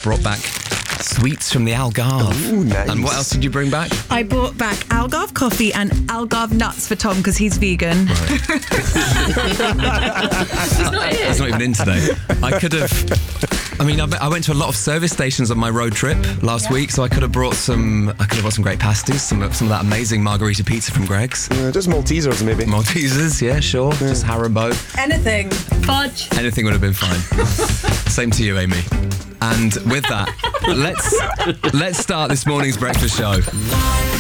brought back sweets from the Algarve. Ooh, nice. And what else did you bring back? I brought back Algarve coffee and Algarve nuts for Tom because he's vegan. He's not even in today. I could have... I mean, I went to a lot of service stations on my road trip last week, so I could have brought some great pasties, some of that amazing margarita pizza from Greg's. Just Maltesers, maybe. Maltesers, yeah, sure. Yeah. Just Haribo. Anything. Fudge. Anything would have been fine. Same to you, Amy. And with that, let's start this morning's breakfast show.